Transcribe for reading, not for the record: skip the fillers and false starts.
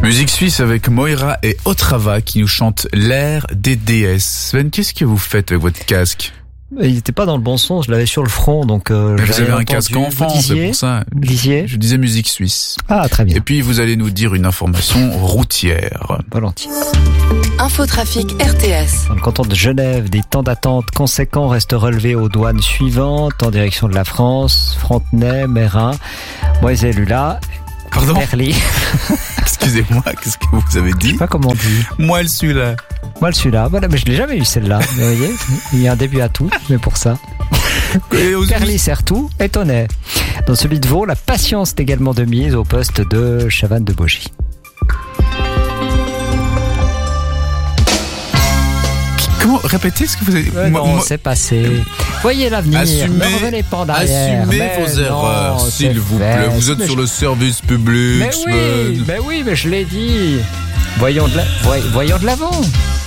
Musique suisse avec Moira et Otrava qui nous chantent l'air des déesses. Sven, qu'est-ce que vous faites avec votre casque? Il n'était pas dans le bon sens, je l'avais sur le front, donc vous avez un casque enfant, c'est pour ça. Vous disiez? Je disais musique suisse. Ah, très bien. Et puis vous allez nous dire une information routière. Volontiers. Infotrafic RTS. Dans le canton de Genève, des temps d'attente conséquents restent relevés aux douanes suivantes en direction de la France, Frontenay, Mérin, Moiselle-Lula, Pardon? Perly. Excusez-moi, qu'est-ce que vous avez dit? Je sais pas comment on dit. Moi, celui-là. Moi, celui-là. Voilà, mais je l'ai jamais eu celle-là. Vous voyez, il y a un début à tout, mais pour ça. Perly, Certout, Étonnay. Dans celui de Vaud, la patience est également de mise au poste de Chavannes-de-Baugy. Comment répétez ce que vous avez dit? Non, c'est passé. Voyez l'avenir. Ne revenez pas en arrière. Assumez vos erreurs, s'il vous plaît. Vous êtes sur le service public. Mais oui, mais je l'ai dit. Voyons de l'avant.